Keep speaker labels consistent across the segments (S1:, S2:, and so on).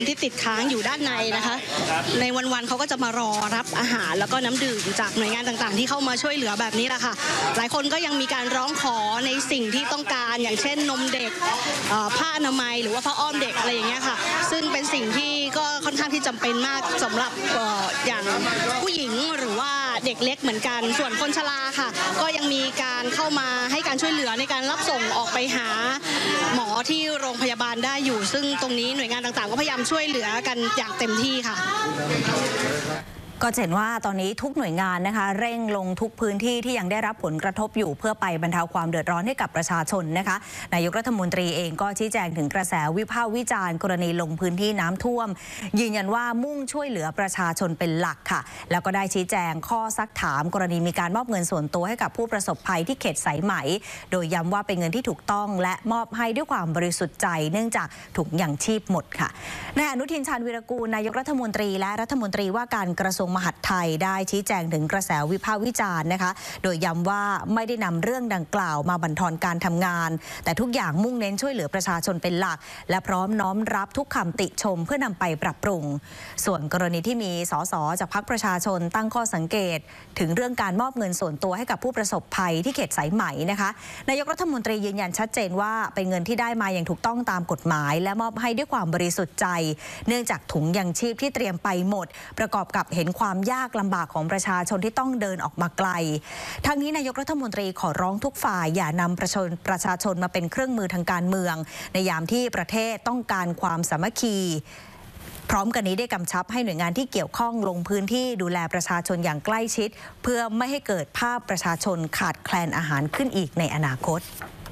S1: ที่ติดค้างอยู่ด้านในนะคะในวันๆเขาก็จะมารอรับอาหารแล้วก็น้ำดื่มจากหน่วยงานต่างๆที่เข้ามาช่วยเหลือแบบนี้แหละค่ะหลายคนก็ยังมีการร้องขอในสิ่งที่ต้องการอย่างเช่นนมเด็กผ้าอนามัยหรือว่าผ้าอ้อมเด็กอะไรอย่างเงี้ยค่ะซึ่งเป็นสิ่งที่ก็ค่อนข้างที่จำเป็นมากสำหรับอย่างผู้หญิงหรือว่าเด็กเล็กเหมือนกันส่วนคนชราค่ะก็ยังมีการเข้ามาให้การช่วยเหลือในการรับส่งออกไปหาหมอที่โรงพยาบาลได้อยู่ซึ่งตรงนี้หน่วยงานต่างๆก็พยายามช่วยเหลือกันอย่างเต็มที่ค่ะ
S2: ก็เห็นว่าตอนนี้ทุกหน่วยงานนะคะเร่งลงทุกพื้นที่ที่ยังได้รับผลกระทบอยู่เพื่อไปบรรเทาความเดือดร้อนให้กับประชาชนนะคะนายกรัฐมนตรีเองก็ชี้แจงถึงกระแสวิพากษ์วิจารณ์กรณีลงพื้นที่น้ำท่วมยืนยันว่ามุ่งช่วยเหลือประชาชนเป็นหลักค่ะแล้วก็ได้ชี้แจงข้อซักถามกรณีมีการมอบเงินส่วนตัวให้กับผู้ประสบภัยที่เขตสายไหมโดยย้ำว่าเป็นเงินที่ถูกต้องและมอบให้ด้วยความบริสุทธิ์ใจเนื่องจากถุงยังชีพหมดค่ะนายอนุทินชาญวีรกูลนายกรัฐมนตรีและรัฐมนตรีว่าการกระทรวงมหาดไทยได้ชี้แจงถึงกระแสวิพากษ์วิจารณ์นะคะโดยย้ำว่าไม่ได้นำเรื่องดังกล่าวมาบั่นทอนการทำงานแต่ทุกอย่างมุ่งเน้นช่วยเหลือประชาชนเป็นหลักและพร้อมน้อมรับทุกคำติชมเพื่อนำไปปรับปรุงส่วนกรณีที่มีสสจากพรรคประชาชนตั้งข้อสังเกตถึงเรื่องการมอบเงินส่วนตัวให้กับผู้ประสบภัยที่เขตสายไหมนะคะนายกรัฐมนตรียืนยันชัดเจนว่าเป็นเงินที่ได้มาอย่างถูกต้องตามกฎหมายและมอบให้ด้วยความบริสุทธิ์ใจเนื่องจากถุงยังชีพที่เตรียมไปหมดประกอบกับเห็นความยากลำบากของประชาชนที่ต้องเดินออกมาไกลทางนี้นายกรัฐมนตรีขอร้องทุกฝ่ายอย่านำประชาชนมาเป็นเครื่องมือทางการเมืองในยามที่ประเทศต้องการความสามัคคีพร้อมกันนี้ได้กำชับให้หน่วยงานที่เกี่ยวข้องลงพื้นที่ดูแลประชาชนอย่างใกล้ชิดเพื่อไม่ให้เกิดภาพประชาชนขาดแคลนอาหารขึ้นอีกในอนาคต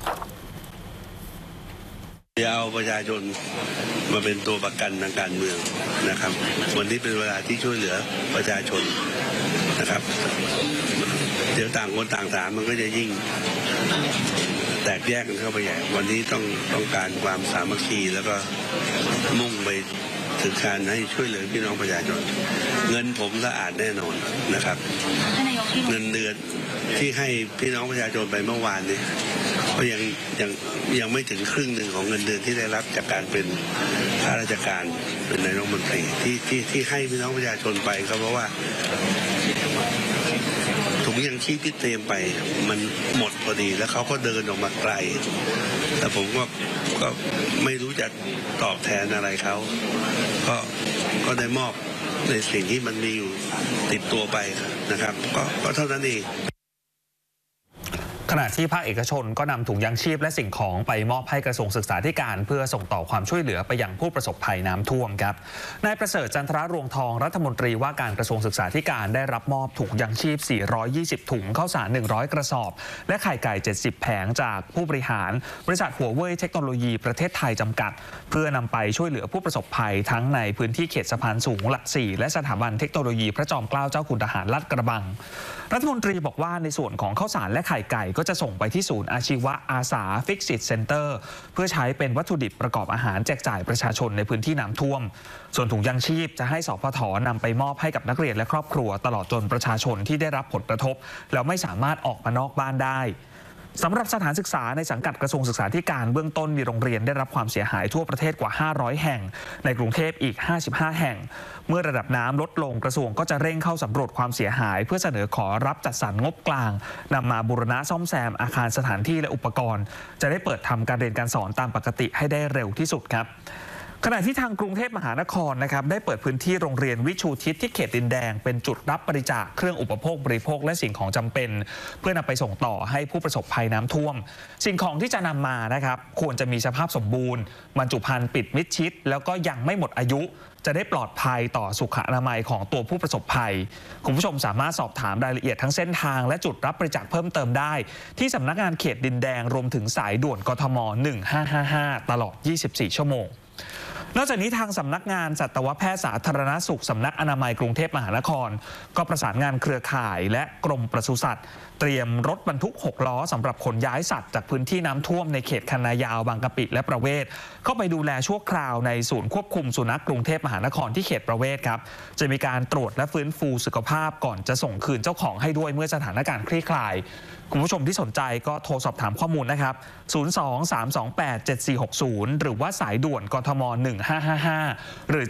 S3: อย่าเอาประชาชนมาเป็นตัวประกันทางการเมืองนะครับวันนี้เป็นเวลาที่ช่วยเหลือประชาชนนะครับเดี๋ยวต่างคนต่างถามมันก็จะยิ่งแตกแยกกันเข้าไปใหญ่วันนี้ต้องการความสามัคคีแล้วก็มุ่งไปถึงการให้ช่วยเหลือพี่น้องประชาชนเงินผมสะอาดแน่นอนนะครับเงินเดือนที่ให้พี่น้องประชาชนไปเมื่อวานนี้ก็ยังไม่ถึงครึ่งหนึ่งของเงินเดือนที่ได้รับจากการเป็นข้าราชการเป็นนายกรัฐมนตรีที่ให้พี่น้องประชาชนไปก็เพราะว่าถุงยังชีพที่เตรียมไปมันหมดพอดีแล้วเขาก็เดินออกมาไกลแต่ผมก็ไม่รู้จะตอบแทนอะไรเขาก็ได้มอบในสิ่งที่มันมีอยู่ติดตัวไปนะครับก็เท่านั้นเอง
S4: ขณะที่ภาคเอกชนก็นำถุงยางชีพและสิ่งของไปมอบให้กระทรวงศึกษาธิการเพื่อส่งต่อความช่วยเหลือไปยังผู้ประสบภัยน้ำท่วมครับนายประเสริฐจันทรรวงทองรัฐมนตรีว่าการกระทรวงศึกษาธิการได้รับมอบถุงยางชีพ420ถุงข้าวสาร100กระสอบและไข่ไก่70แผงจากผู้บริหารบริษัทหัวเว่ยเทคโนโลยีประเทศไทยจำกัดเพื่อนำไปช่วยเหลือผู้ประสบภัยทั้งในพื้นที่เขตสะพานสูงหลัก4และสถาบันเทคโนโลยีพระจอมเกล้าเจ้าคุณทหารลาดกระบังรัฐมนตรีบอกว่าในส่วนของข้าวสารและไข่ไก่ก็จะส่งไปที่ศูนย์อาชีวะอาสา Fix-It Center เพื่อใช้เป็นวัตถุดิบประกอบอาหารแจกจ่ายประชาชนในพื้นที่น้ำท่วมส่วนถุงยางชีพจะให้สพท.นำไปมอบให้กับนักเรียนและครอบครัวตลอดจนประชาชนที่ได้รับผลกระทบแล้วไม่สามารถออกมานอกบ้านได้สำหรับสถานศึกษาในสังกัดกระทรวงศึกษาธิการเบื้องต้นมีโรงเรียนได้รับความเสียหายทั่วประเทศกว่า500แห่งในกรุงเทพอีก55แห่งเมื่อระดับน้ำลดลงกระทรวงก็จะเร่งเข้าสำรวจความเสียหายเพื่อเสนอขอรับจัดสรรงบกลางนำมาบูรณะซ่อมแซมอาคารสถานที่และอุปกรณ์จะได้เปิดทำการเรียนการสอนตามปกติให้ได้เร็วที่สุดครับขณะที่ทางกรุงเทพมหานครนะครับได้เปิดพื้นที่โรงเรียนวิชูทิศที่เขตดินแดงเป็นจุดรับบริจาคเครื่องอุปโภคบริโภคและสิ่งของจำเป็นเพื่อนำไปส่งต่อให้ผู้ประสบภัยน้ำท่วมสิ่งของที่จะนำมานะครับควรจะมีสภาพสมบูรณ์บรรจุภัณฑ์ปิดมิดชิดแล้วก็ยังไม่หมดอายุจะได้ปลอดภัยต่อสุขอนามัยของตัวผู้ประสบภัยคุณผู้ชมสามารถสอบถามรายละเอียดทั้งเส้นทางและจุดรับบริจาคเพิ่มเติมได้ที่สำนักงานเขตดินแดงรวมถึงสายด่วนกทม1555ตลอด24ชั่วโมงนอกจากนี้ทางสำนักงานสัตวแพทย์สาธารณสุขสำนักอนามัยกรุงเทพมหานครก็ประสานงานเครือข่ายและกรมปศุสัตว์เตรียมรถบรรทุก6ล้อสำหรับขนย้ายสัตว์จากพื้นที่น้ำท่วมในเขตคันนายาวบางกะปิและประเวศเข้าไปดูแลชั่วคราวในศูนย์ควบคุมสุนัขกรุงเทพมหานครที่เขตประเวศครับจะมีการตรวจและฟื้นฟูสุขภาพก่อนจะส่งคืนเจ้าของให้ด้วยเมื่อสถานการณ์คลี่คลายคุณผู้ชมที่สนใจก็โทรสอบถามข้อมูลนะครับ023287460หรือว่าสายด่วนกทม 1555หรือ